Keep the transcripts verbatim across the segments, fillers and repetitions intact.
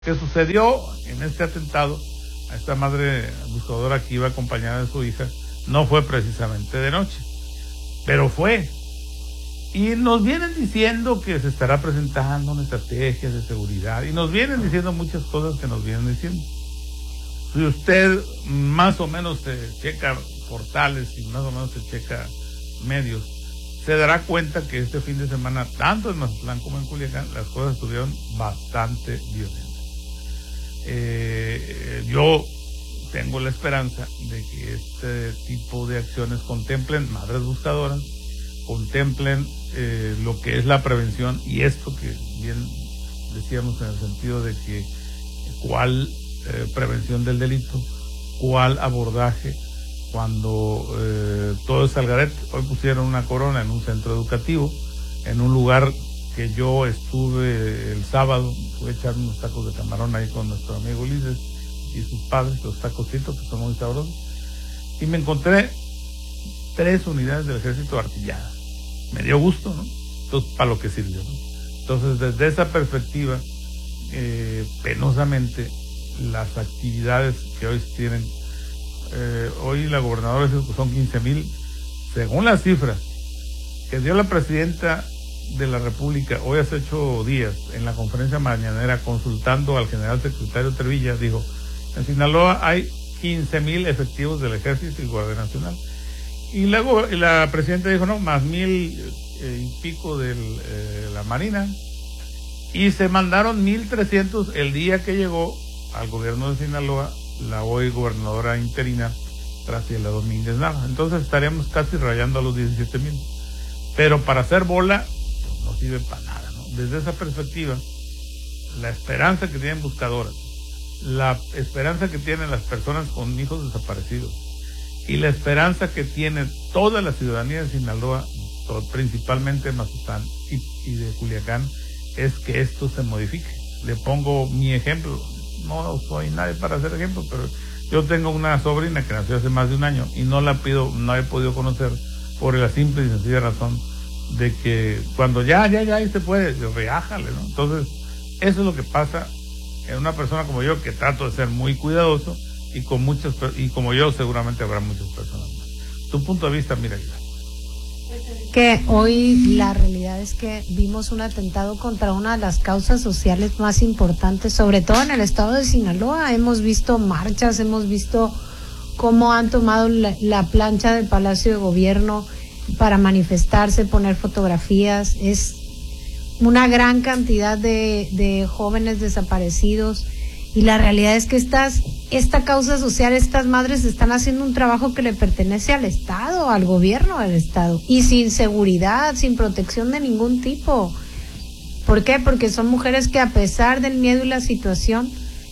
que sucedió en este atentado a esta madre buscadora que iba acompañada de su hija no fue precisamente de noche, pero fue. Y nos vienen diciendo que se estará presentando una estrategia de seguridad y nos vienen diciendo muchas cosas que nos vienen diciendo. Si usted más o menos se checa portales y más o menos se checa medios, se dará cuenta que este fin de semana, tanto en Mazatlán como en Culiacán, las cosas estuvieron bastante violentas. Eh, yo tengo la esperanza de que este tipo de acciones contemplen madres buscadoras, contemplen eh, lo que es la prevención y esto que bien decíamos en el sentido de que cuál eh, prevención del delito, cuál abordaje cuando eh, todo es algarete. Hoy pusieron una corona en un centro educativo, en un lugar que yo estuve el sábado, fui a echar unos tacos de camarón ahí con nuestro amigo Ulises y sus padres, los tacocitos que son muy sabrosos, y me encontré tres unidades del ejército artilladas. Me dio gusto, ¿no? Entonces, para lo que sirvió, ¿no? Entonces, desde esa perspectiva, eh, penosamente, las actividades que hoy tienen, eh, hoy la gobernadora dice que son quince mil, según las cifras que dio la presidenta de la República hoy hace ocho días en la conferencia mañanera consultando al general secretario Trevilla, dijo, en Sinaloa hay quince mil efectivos del Ejército y Guardia Nacional. Y luego la presidenta dijo, no, más mil eh, y pico de eh, la Marina. Y se mandaron mil trescientos el día que llegó al gobierno de Sinaloa la hoy gobernadora interina, Graciela Domínguez Nava. Entonces estaríamos casi rayando a los diecisiete mil. Pero para hacer bola, pues no sirve para nada, ¿no? Desde esa perspectiva, la esperanza que tienen buscadoras, la esperanza que tienen las personas con hijos desaparecidos y la esperanza que tiene toda la ciudadanía de Sinaloa, principalmente de Mazatlán y, y de Culiacán, es que esto se modifique. Le pongo mi ejemplo, no soy nadie para hacer ejemplo, pero yo tengo una sobrina que nació hace más de un año y no la pido, no he podido conocer por la simple y sencilla razón de que cuando ya, ya, ya, ahí se puede, reájale, ¿no? Entonces, eso es lo que pasa en una persona como yo, que trato de ser muy cuidadoso, y con muchas, y como yo seguramente habrá muchas personas más. Tu punto de vista, mira, que hoy la realidad es que vimos un atentado contra una de las causas sociales más importantes, sobre todo en el estado de Sinaloa. Hemos visto marchas, hemos visto cómo han tomado la, la plancha del Palacio de Gobierno para manifestarse, poner fotografías. Es una gran cantidad de, de jóvenes desaparecidos, y la realidad es que estas, esta causa social, estas madres están haciendo un trabajo que le pertenece al Estado, al gobierno del Estado, y sin seguridad, sin protección de ningún tipo. ¿Por qué? Porque son mujeres que, a pesar del miedo y la situación,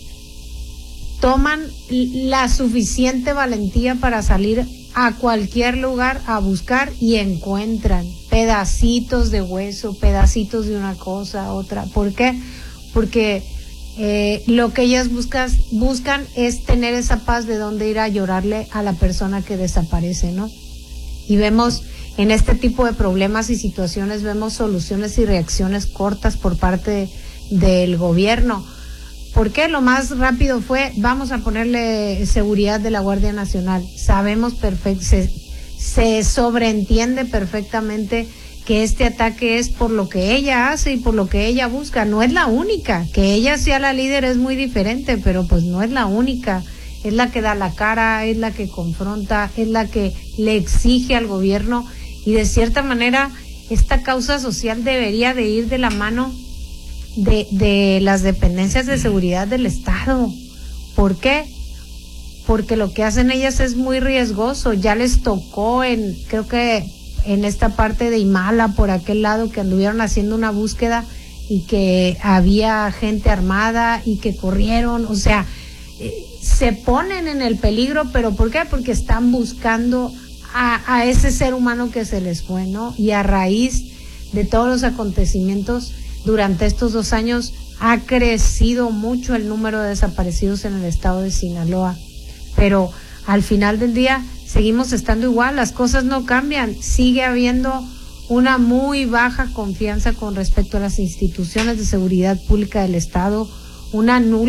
toman la suficiente valentía para salir a cualquier lugar a buscar y encuentran pedacitos de hueso, pedacitos de una cosa, otra. ¿Por qué? Porque eh, lo que ellas buscas, buscan es tener esa paz de donde ir a llorarle a la persona que desaparece, ¿no? Y vemos en este tipo de problemas y situaciones, vemos soluciones y reacciones cortas por parte del gobierno. ¿Por qué? Lo más rápido fue, vamos a ponerle seguridad de la Guardia Nacional. Sabemos perfecto, se, se sobreentiende perfectamente que este ataque es por lo que ella hace y por lo que ella busca. No es la única. Que ella sea la líder es muy diferente, pero pues no es la única. Es la que da la cara, es la que confronta, es la que le exige al gobierno, y de cierta manera esta causa social debería de ir de la mano de, de las dependencias de seguridad del Estado. ¿Por qué? Porque lo que hacen ellas es muy riesgoso. Ya les tocó en, creo que en esta parte de Imala, por aquel lado, que anduvieron haciendo una búsqueda y que había gente armada y que corrieron. O sea, eh, se ponen en el peligro, pero ¿por qué? Porque están buscando a, a ese ser humano que se les fue, ¿no? Y a raíz de todos los acontecimientos durante estos dos años ha crecido mucho el número de desaparecidos en el estado de Sinaloa, pero al final del día seguimos estando igual, las cosas no cambian, sigue habiendo una muy baja confianza con respecto a las instituciones de seguridad pública del Estado, una nula